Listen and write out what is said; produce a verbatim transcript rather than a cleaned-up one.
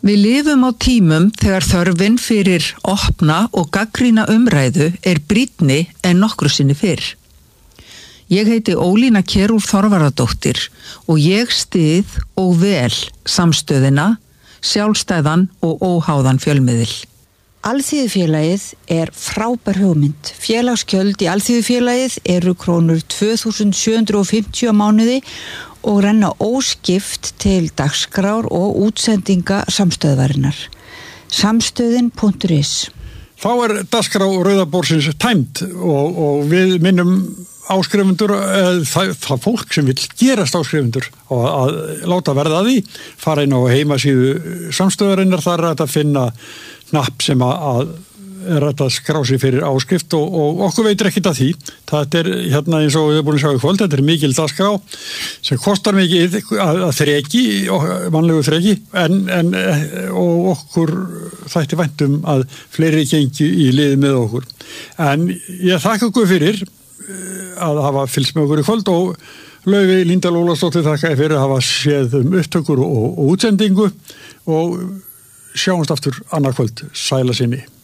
Við lifum á tímum þegar þörfin fyrir opna og gagnrýna umræðu er brýnni en nokkru sinni fyrr. Ég heiti Ólína Kjerúlf Þorvarðardóttir og ég styð og vel samstöðina, sjálfstæðan og óháðan fjölmiðil. Alþýðufélagið er frábær hugmynd. Félagsgjöld í Alþýðufélagið eru krónur tvö þúsund sjö hundruð fimmtíu á mánuði og renna óskipt til dagskrár og útsendinga samstöðvarinnar. Samstöðin punktur is. Þá er dagskrá Rauða borðsins tæmd og, og við minnum áskrifundur, það, það fólk sem vil gerast áskrifundur og að láta verða að því, fara inn á heimasíðu samstöðarinnar, þar er þetta að finna hnapp sem að er þetta að skrá sig fyrir áskrift og, og okkur veitir ekkert að því. Þetta er hérna eins og við erum búin að sjá í kvöld, þetta er mikil dagskrá sem kostar mikið að, að þreki, mannlegu þreki, en, en og okkur þætti væntum að fleiri gengi í liði með okkur. En ég þakka okkur fyrir að hafa fylgst með okkur í kvöld og Laufey Líndal Ólafsdóttir þakka fyrir að hafa séð um upptökur og, og útsendingu og sjáumst aftur annað kvöld. Sæla sinni.